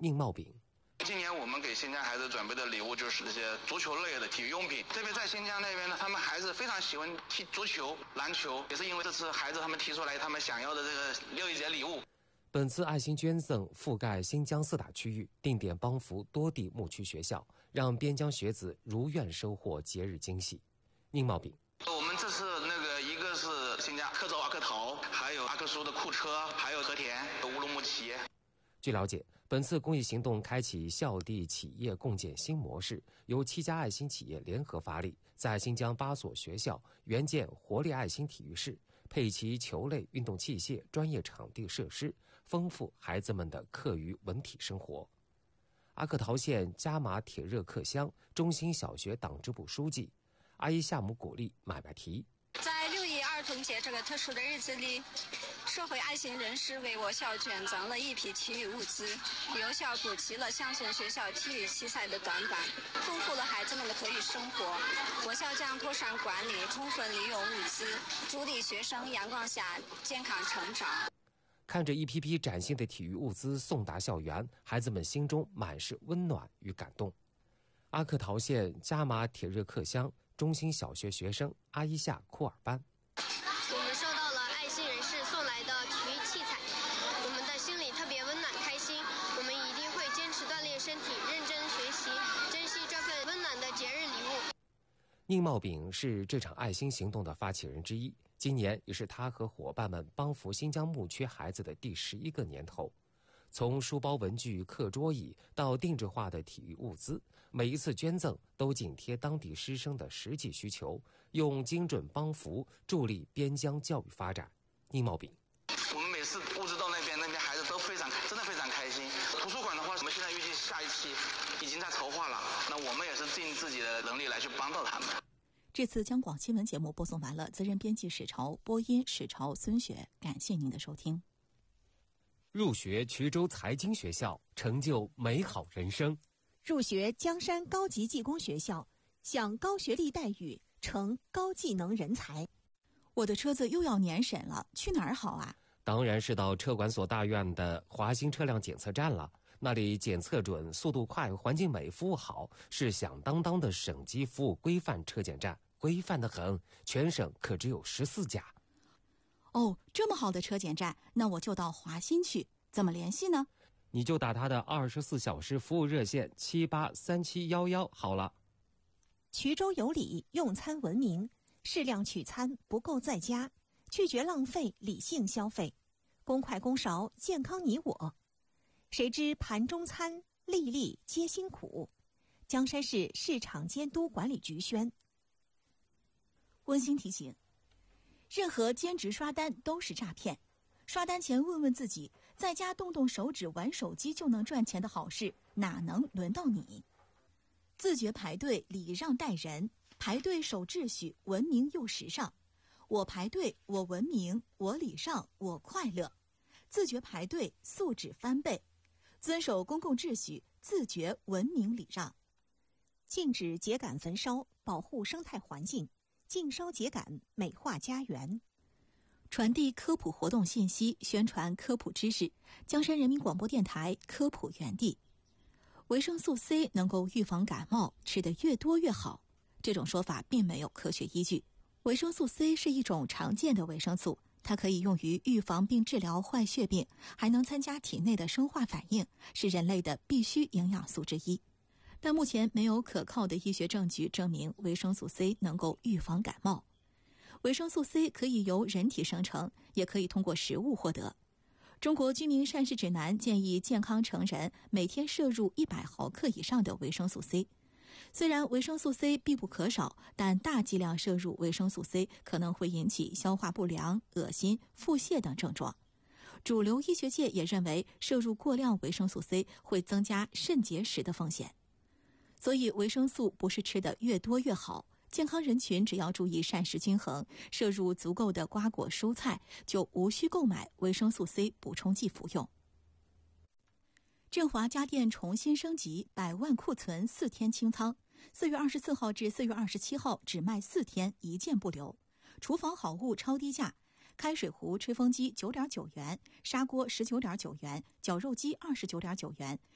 宁茂炳。 今年我们给新疆孩子准备的礼物就是这些足球类的体育用品，特别在新疆那边呢，他们孩子非常喜欢踢足球、篮球，也是因为这次孩子他们提出来他们想要的这个六一节礼物。 本次爱心捐赠覆盖新疆4大区域，定点帮扶多地牧区学校，让边疆学子如愿收获节日惊喜。宁茂炳。 我们这次一个是新疆克州阿克陶，还有阿克苏的库车，还有和田、乌鲁木齐。 据了解，本次公益行动开启校地企业共建新模式，由7家爱心企业联合发力，在新疆8所学校援建活力爱心体育室，配齐球类运动器械、专业场地设施，丰富孩子们的课余文体生活。阿克陶县加玛铁热克乡中心小学党支部书记阿依夏姆鼓励买卖提。 在6一儿童节这个特殊的日子里，社会爱心人士为我校捐赠了一批体育物资，有效补齐了乡村学校体育器材的短板，丰富了孩子们的课余生活。我校将妥善管理，充分利用物资，助力学生阳光下健康成长。 看着一批批崭新的体育物资送达校园，孩子们心中满是温暖与感动。阿克陶县加玛铁热克乡中心小学学生阿依夏库尔班。 我们收到了爱心人士送来的体育器材，我们的心里特别温暖开心。我们一定会坚持锻炼身体，认真学习，珍惜这份温暖的节日礼物。 宁茂炳是这场爱心行动的发起人之一，今年也是他和伙伴们帮扶新疆牧区孩子的第11个年头。从书包文具、课桌椅到定制化的体育物资，每一次捐赠都紧贴当地师生的实际需求，用精准帮扶助力边疆教育发展。宁茂炳。 我们每次物资到那边孩子都真的非常开心。图书馆的话，我们现在预计下一期已经在筹划了，那我们也是尽自己的能力来去帮到他们。 这次央广新闻节目播送完了，责任编辑史潮，播音史潮、孙雪，感谢您的收听。 入学衢州财经学校，成就美好人生； 入学江山高级技工学校，享高学历待遇，成高技能人才。 我的车子又要年审了，去哪儿好啊？ 当然是到车管所大院的华新车辆检测站了，那里检测准、速度快、环境美、服务好，是响当当的省级服务规范车检站，规范得很，全省可只有14家。 哦，这么好的车检站，那我就到华新去，怎么联系呢？ 你就打他的24小时服务热线783711好了。 衢州有礼，用餐文明，适量取餐，不够在家，拒绝浪费，理性消费，公筷公勺，健康你我。谁知盘中餐，粒粒皆辛苦。江山市市场监督管理局宣。 温馨提醒，任何兼职刷单都是诈骗，刷单前问问自己，在家动动手指玩手机就能赚钱的好事，哪能轮到你？自觉排队，礼让待人，排队守秩序，文明又时尚。我排队，我文明，我礼让，我快乐。自觉排队，素质翻倍，遵守公共秩序，自觉文明礼让。 禁止秸秆焚烧，保护生态环境，禁烧秸秆，美化家园。 传递科普活动信息，宣传科普知识。江山人民广播电台科普园地。维生素 C 能够预防感冒，吃得越多越好。这种说法并没有科学依据。维生素 C 是一种常见的维生素，它可以用于预防并治疗坏血病，还能参加体内的生化反应，是人类的必需营养素之一。但目前没有可靠的医学证据证明维生素 C 能够预防感冒。维生素 C 可以由人体生成，也可以通过食物获得。中国居民膳食指南建议健康成人每天摄入100毫克以上的维生素 C。虽然维生素 C 必不可少，但大剂量摄入维生素 C 可能会引起消化不良、恶心、腹泻等症状。主流医学界也认为，摄入过量维生素 C 会增加肾结石的风险。所以维生素不是吃得越多越好，健康人群只要注意膳食均衡，摄入足够的瓜果蔬菜，就无需购买维生素 C 补充剂服用。振华家电重新升级，100万库存4天清仓，4月24号至4月27号只卖4天，一件不留。厨房好物超低价，开水壶、吹风机9.9元，砂锅19.9元，绞肉机29.9元，